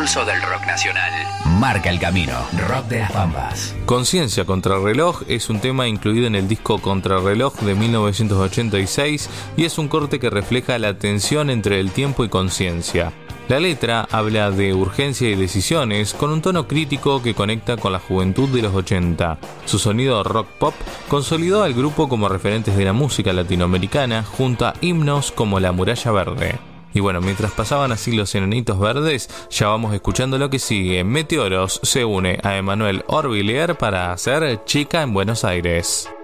pulso del rock nacional. Marca el camino. Rock de las Pampas. Conciencia Contrarreloj es un tema incluido en el disco Contrarreloj de 1986 y es un corte que refleja la tensión entre el tiempo y conciencia. La letra habla de urgencia y decisiones con un tono crítico que conecta con la juventud de los 80. Su sonido rock pop consolidó al grupo como referentes de la música latinoamericana junto a himnos como La Muralla Verde. Y bueno, mientras pasaban así los enanitos verdes, ya vamos escuchando lo que sigue. Meteoros se une a Emanuel Orbilier para hacer Chica en Buenos Aires.